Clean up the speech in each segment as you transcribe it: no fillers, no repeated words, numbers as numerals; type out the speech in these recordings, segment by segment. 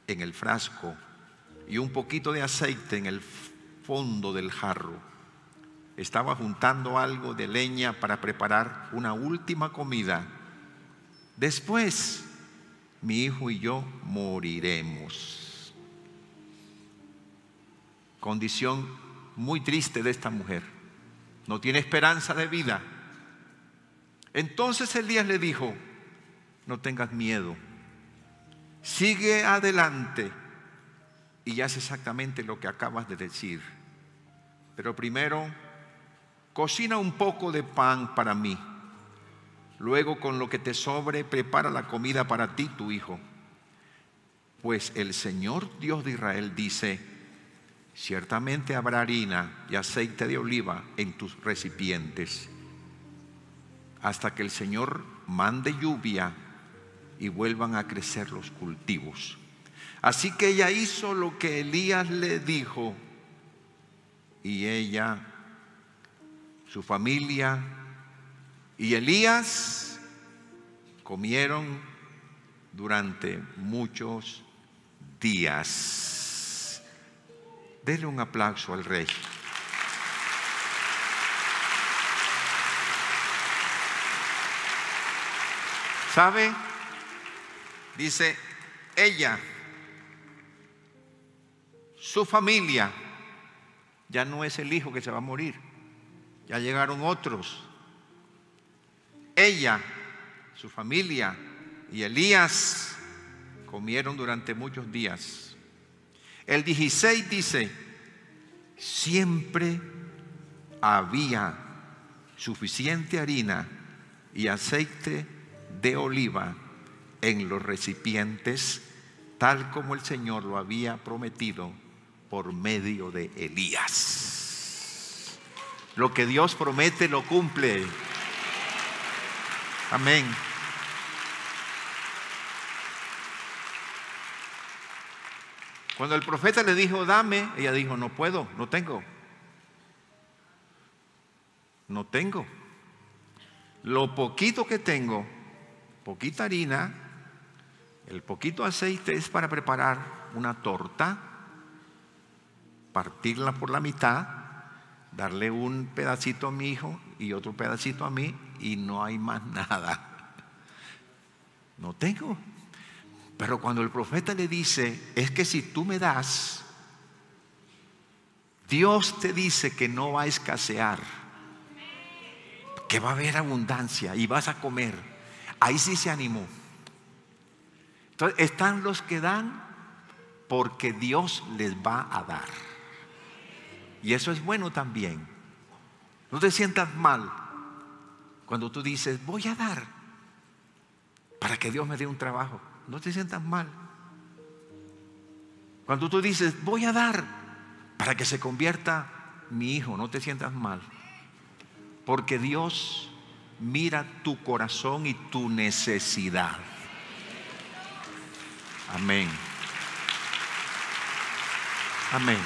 en el frasco y un poquito de aceite en el fondo del jarro. Estaba juntando algo de leña para preparar una última comida. Después, mi hijo y yo moriremos. Condición muy triste de esta mujer. No tiene esperanza de vida. Entonces Elías le dijo: no tengas miedo, sigue adelante y haz exactamente lo que acabas de decir. Pero primero, cocina un poco de pan para mí. Luego, con lo que te sobre, prepara la comida para ti y tu hijo. Pues el Señor Dios de Israel dice: ciertamente habrá harina y aceite de oliva en tus recipientes, hasta que el Señor mande lluvia y vuelvan a crecer los cultivos. Así que ella hizo lo que Elías le dijo, y ella, su familia y Elías comieron durante muchos días. Denle un aplauso al rey. ¿Sabe? Dice ella, su familia, ya no es el hijo que se va a morir, ya llegaron otros. Ella, su familia y Elías comieron durante muchos días. El 16 dice: siempre había suficiente harina y aceite de oliva en los recipientes, tal como el Señor lo había prometido por medio de Elías. Lo que Dios promete lo cumple. Amén. Cuando el profeta le dijo: dame, ella dijo: no puedo, no tengo. No tengo. Lo poquito que tengo, poquita harina, el poquito aceite, es para preparar una torta, partirla por la mitad, darle un pedacito a mi hijo y otro pedacito a mí, y no hay más nada. No tengo. Pero cuando el profeta le dice: es que si tú me das, Dios te dice que no va a escasear, que va a haber abundancia y vas a comer. Ahí sí se animó. Entonces están los que dan porque Dios les va a dar. Y eso es bueno también. No te sientas mal cuando tú dices: voy a dar para que Dios me dé un trabajo. No te sientas mal cuando tú dices: voy a dar para que se convierta mi hijo. No te sientas mal, porque Dios mira tu corazón y tu necesidad. Amén. Amén.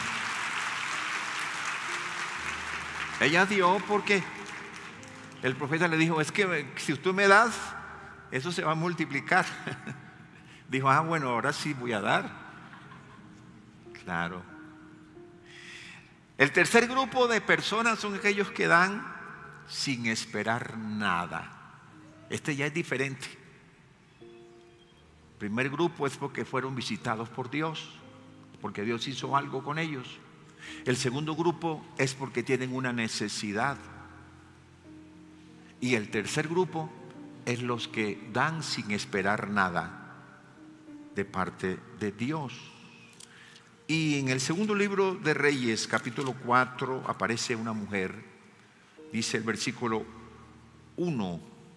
Ella dio porque el profeta le dijo: es que si tú me das, eso se va a multiplicar. Dijo: ah, bueno, ahora sí voy a dar. Claro. El tercer grupo de personas son aquellos que dan sin esperar nada. Este ya es diferente. El primer grupo es porque fueron visitados por Dios, porque Dios hizo algo con ellos. El segundo grupo es porque tienen una necesidad. Y el tercer grupo es los que dan sin esperar nada de parte de Dios. Y en el segundo libro de Reyes, capítulo 4, aparece una mujer. Dice el versículo 1: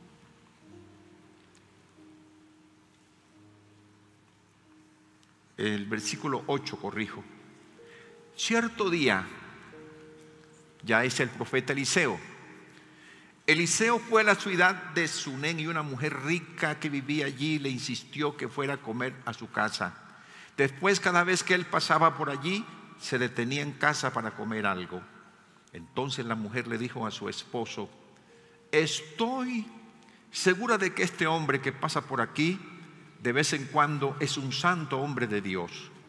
el versículo 8, corrijo. Cierto día, ya es el profeta Eliseo. Eliseo fue a la ciudad de Sunén, y una mujer rica que vivía allí le insistió que fuera a comer a su casa. Después, cada vez que él pasaba por allí, se detenía en casa para comer algo. Entonces la mujer le dijo a su esposo: estoy segura de que este hombre que pasa por aquí de vez en cuando es un santo hombre de Dios.